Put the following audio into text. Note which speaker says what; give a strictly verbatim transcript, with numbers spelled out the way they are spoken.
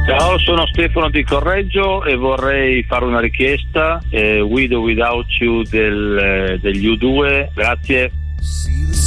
Speaker 1: Ciao, sono Stefano di Correggio e vorrei fare una richiesta, eh, With or Without You del, degli U due, grazie.